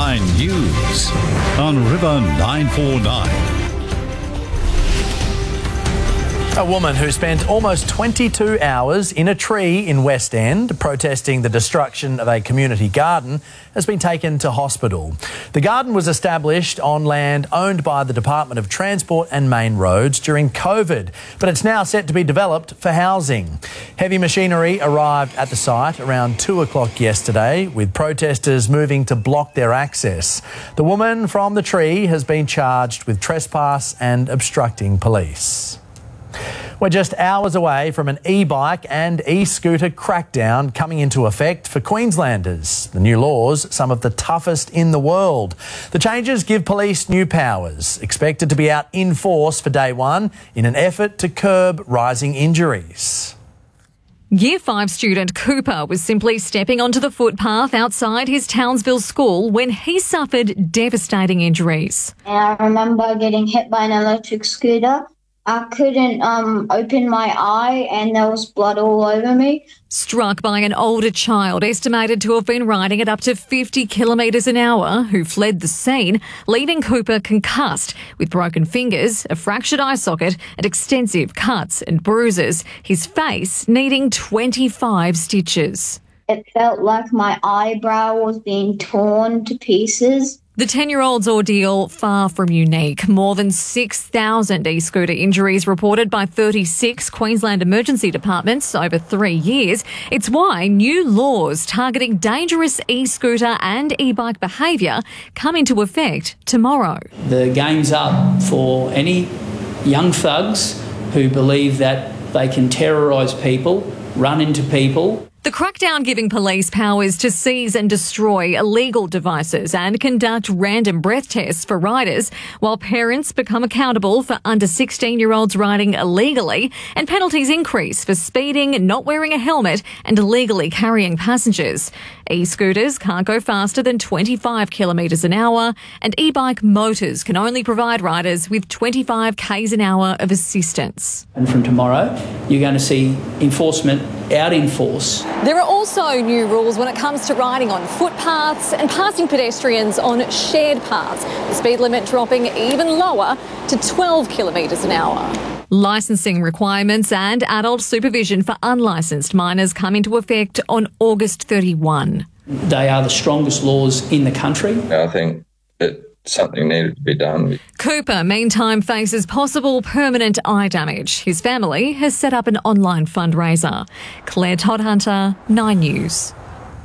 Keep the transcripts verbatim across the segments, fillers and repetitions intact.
Nine News on River nine four nine. A woman who spent almost twenty-two hours in a tree in West End protesting the destruction of a community garden has been taken to hospital. The garden was established on land owned by the Department of Transport and Main Roads during COVID, but it's now set to be developed for housing. Heavy machinery arrived at the site around two o'clock yesterday, with protesters moving to block their access. The woman from the tree has been charged with trespass and obstructing police. We're just hours away from an e-bike and e-scooter crackdown coming into effect for Queenslanders. The new laws, some of the toughest in the world. The changes give police new powers, expected to be out in force for day one in an effort to curb rising injuries. Year five student Cooper was simply stepping onto the footpath outside his Townsville school when he suffered devastating injuries. And I remember getting hit by an electric scooter. I couldn't um, open my eye and there was blood all over me. Struck by an older child estimated to have been riding at up to fifty kilometres an hour who fled the scene, leaving Cooper concussed with broken fingers, a fractured eye socket and extensive cuts and bruises, his face needing twenty-five stitches. It felt like my eyebrow was being torn to pieces. The ten-year-old's ordeal far from unique. More than six thousand e-scooter injuries reported by thirty-six Queensland emergency departments over three years. It's why new laws targeting dangerous e-scooter and e-bike behaviour come into effect tomorrow. The game's up for any young thugs who believe that they can terrorise people, run into people. The crackdown giving police powers to seize and destroy illegal devices and conduct random breath tests for riders, while parents become accountable for under sixteen-year-olds riding illegally, and penalties increase for speeding, not wearing a helmet and illegally carrying passengers. E-scooters can't go faster than twenty-five kilometres an hour, and e-bike motors can only provide riders with twenty-five k's an hour of assistance. And from tomorrow, you're going to see enforcement out in force. There are also new rules when it comes to riding on footpaths and passing pedestrians on shared paths, the speed limit dropping even lower to twelve kilometres an hour. Licensing requirements and adult supervision for unlicensed minors come into effect on August thirty-first. They are the strongest laws in the country. I think that something needed to be done. Cooper, meantime, faces possible permanent eye damage. His family has set up an online fundraiser. Claire Todd-Hunter, Nine News.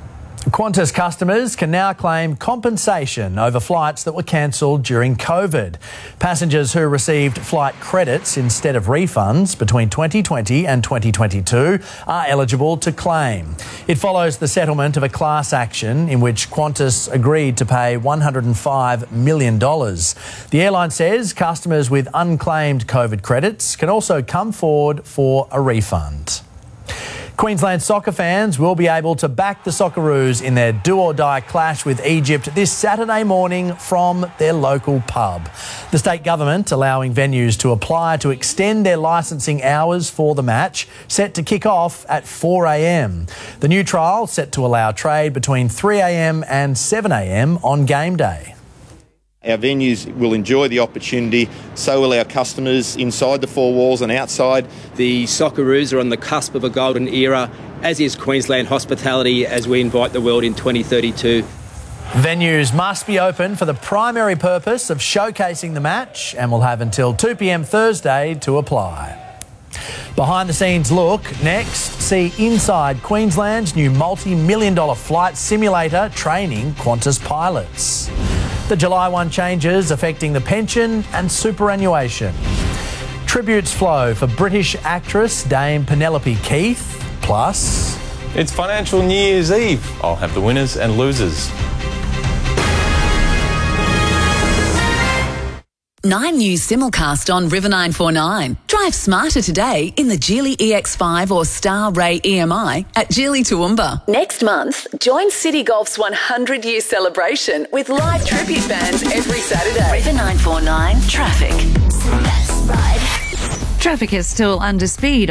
Qantas customers can now claim compensation over flights that were cancelled during COVID. Passengers who received flight credits instead of refunds between twenty twenty and twenty twenty-two are eligible to claim. It follows the settlement of a class action in which Qantas agreed to pay one hundred five million dollars. The airline says customers with unclaimed COVID credits can also come forward for a refund. Queensland soccer fans will be able to back the Socceroos in their do-or-die clash with Egypt this Saturday morning from their local pub. The state government allowing venues to apply to extend their licensing hours for the match, set to kick off at four a m. The new trial set to allow trade between three a m and seven a m on game day. Our venues will enjoy the opportunity, so will our customers inside the four walls and outside. The Socceroos are on the cusp of a golden era, as is Queensland hospitality as we invite the world in twenty thirty-two. Venues must be open for the primary purpose of showcasing the match and will have until two p m Thursday to apply. Behind the scenes look next. See inside Queensland's new multi-million dollar flight simulator training Qantas pilots. The July first changes affecting the pension and superannuation. Tributes flow for British actress Dame Penelope Keith. Plus, it's financial New Year's Eve. I'll have the winners and losers. Nine News simulcast on River nine four nine. Drive smarter today in the Geely E X five or Star Ray E M I at Geely Toowoomba. Next month, join City Golf's one hundred year celebration with live tribute bands every Saturday. River nine four nine Traffic. Traffic is still under speed